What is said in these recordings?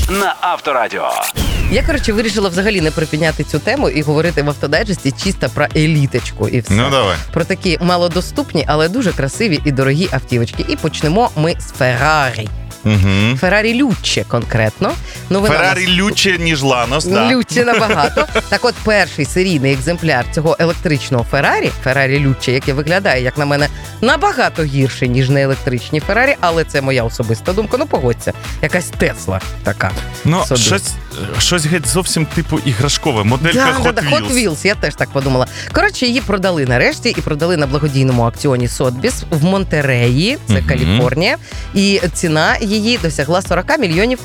на Авторадіо. Я, вирішила взагалі не припиняти цю тему і говорити в автодайджесті чисто про еліточку і все. Ну, давай. Про такі малодоступні, але дуже красиві і дорогі автівочки. І почнемо ми з Феррарі. Угу. Феррарі Лючче конкретно. Феррарі Лючче, ніж Ланос, так. Лючче набагато. Так от, перший серійний екземпляр цього електричного Феррарі Лючче, яке виглядає, як на мене, набагато гірше, ніж неелектричні Феррарі, але це моя особиста думка. Ну, погодься, якась Тесла така. Ну, щось геть зовсім типу іграшкове. Моделька Hot Wheels, я теж так подумала. Коротше, її продали нарешті і продали на благодійному аукціоні Сотбіс в Монтереї, це Каліфорнія, і ціна її досягла $40 мільйонів.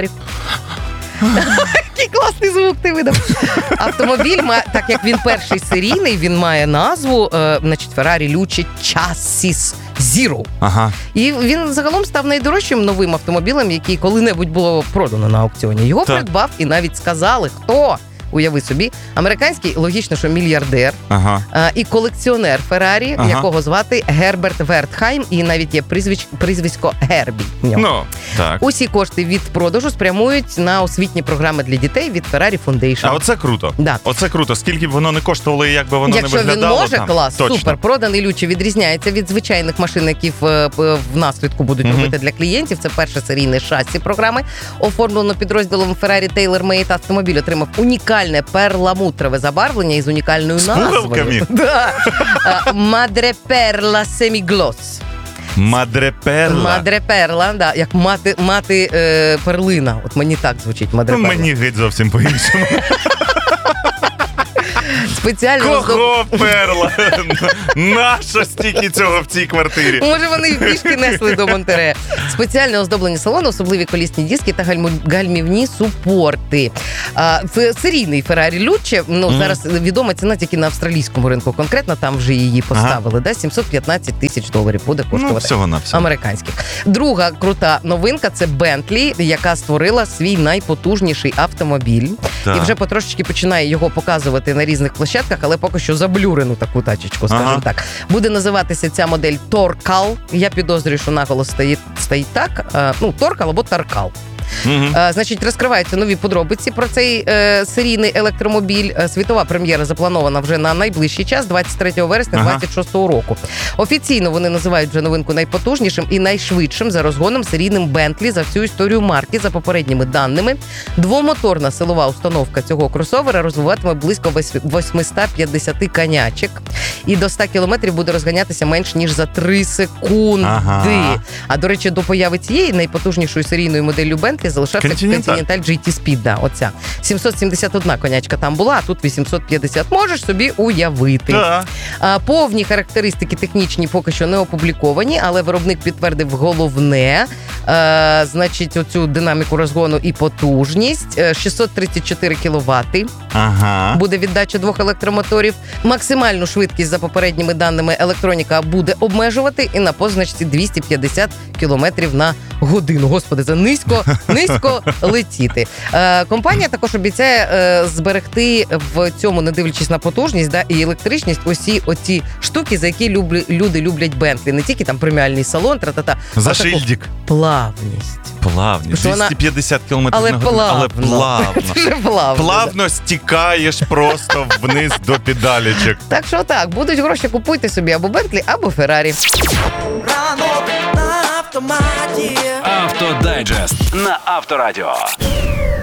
Який класний звук ти видав. Автомобіль, так як він перший серійний, він має назву, Феррарі Лючче Chassis Zero. Ага. І він загалом став найдорожчим новим автомобілем, який коли-небудь було продано на аукціоні. Його придбав і навіть сказали, хто. Уяви собі, американський, логічно, що мільярдер, і колекціонер Феррарі, якого звати Герберт Вертхайм, і навіть є прізвисько Гербі в нього. Ну, так. Усі кошти від продажу спрямують на освітні програми для дітей від Ferrari Foundation. А оце круто. Да. Оце круто. Скільки б воно не коштувало, як би воно не виглядало. Якщо він може, клас, точно. супер. Проданий Лючче відрізняється від звичайних машин, які в наслідку будуть робити для клієнтів. Це перше серійне шасі програми. Оформлено підрозділом Ferrari Tailor-Made. Автомобіль отримав унікальне перламутрове забарвлення із унікальною назвою. Мадреперла Семіглос. Мадреперла, да, як мати перлина. От мені так звучить Мадреперла. Мені геть зовсім по-іншому. Кого перла? Нащо стільки цього в цій квартирі? Може, вони пішки несли до Монтерея. Спеціально оздоблені салони, особливі колісні диски та гальмівні супорти. Серійний Феррарі Лючче, зараз відома ціна тільки на австралійському ринку. Конкретно там вже її поставили. $715 тисяч буде коштувати американських. Друга крута новинка – це Bentley, яка створила свій найпотужніший автомобіль. І вже потрошечки починає його показувати на різних площадках, але поки що заблюрену таку тачечку, скажімо так. Буде називатися ця модель Торкал. Я підозрюю, що наголос стоїть так. Торкал або Таркал. Значить, розкриваються нові подробиці про цей серійний електромобіль. Світова прем'єра запланована вже на найближчий час, 23 вересня 2026 року. Офіційно вони називають вже новинку найпотужнішим і найшвидшим за розгоном серійним Bentley за всю історію марки. За попередніми даними, двомоторна силова установка цього кросовера розвиватиме близько 850 конячок. І до 100 кілометрів буде розганятися менш ніж за 3 секунди. А, до речі, до появи цієї найпотужнішої серійної моделі Bentley залишався Continental GT Speed, да, оця. 771 конячка там була, а тут 850. Можеш собі уявити. Да. Повні характеристики технічні поки що не опубліковані, але виробник підтвердив головне, значить, оцю динаміку розгону і потужність. 634 кВт буде віддача двох електромоторів. Максимальну швидкість, за попередніми даними, електроніка буде обмежувати і на позначці 250 км на годину. Господи, це низько летіти. Компанія також обіцяє зберегти в цьому, не дивлячись на потужність, і електричність, усі оці штуки, за які люди люблять Bentley. Не тільки там преміальний салон, зашильдик. Плавність. 250 км на годину, але плавно. Плавно стікаєш просто вниз до педалечок. Так що так, будуть гроші, купуйте собі або Bentley, або Ferrari. Автодайджест на Авторадіо.